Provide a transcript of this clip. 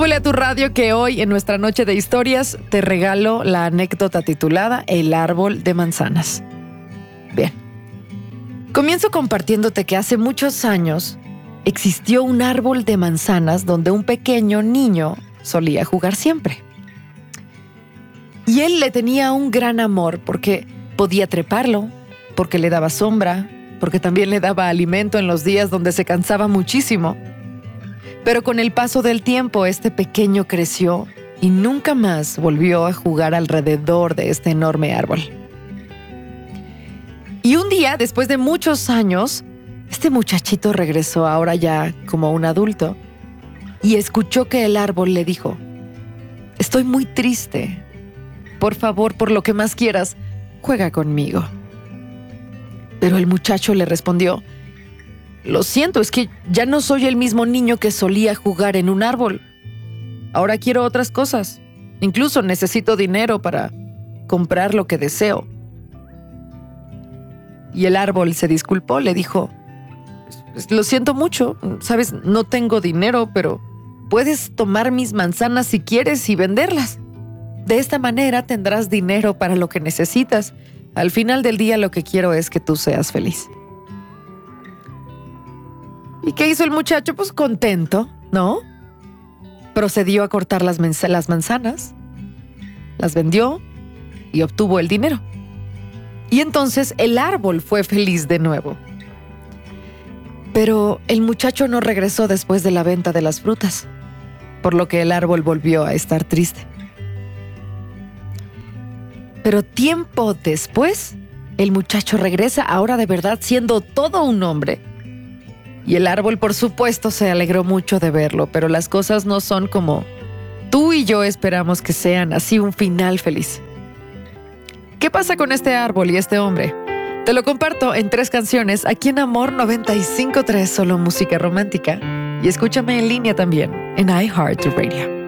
Súbele a tu radio que hoy en nuestra noche de historias te regalo la anécdota titulada El árbol de manzanas. Bien. Comienzo compartiéndote que hace muchos años existió un árbol de manzanas donde un pequeño niño solía jugar siempre. Y él le tenía un gran amor porque podía treparlo, porque le daba sombra, porque también le daba alimento en los días donde se cansaba muchísimo. Pero con el paso del tiempo, este pequeño creció y nunca más volvió a jugar alrededor de este enorme árbol. Y un día, después de muchos años, este muchachito regresó ahora ya como un adulto y escuchó que el árbol le dijo: «Estoy muy triste. Por favor, por lo que más quieras, juega conmigo». Pero el muchacho le respondió: «Lo siento, es que ya no soy el mismo niño que solía jugar en un árbol. Ahora quiero otras cosas. Incluso necesito dinero para comprar lo que deseo». Y el árbol se disculpó, le dijo: «Lo siento mucho, sabes, no tengo dinero, pero puedes tomar mis manzanas si quieres y venderlas. De esta manera tendrás dinero para lo que necesitas. Al final del día lo que quiero es que tú seas feliz». ¿Y qué hizo el muchacho? Pues contento, ¿no? Procedió a cortar las manzanas, las vendió y obtuvo el dinero. Y entonces el árbol fue feliz de nuevo. Pero el muchacho no regresó después de la venta de las frutas, por lo que el árbol volvió a estar triste. Pero tiempo después, el muchacho regresa ahora de verdad siendo todo un hombre. Y el árbol, por supuesto, se alegró mucho de verlo, pero las cosas no son como tú y yo esperamos que sean, así un final feliz. ¿Qué pasa con este árbol y este hombre? Te lo comparto en 3 canciones aquí en Amor 95.3, solo música romántica. Y escúchame en línea también en iHeartRadio.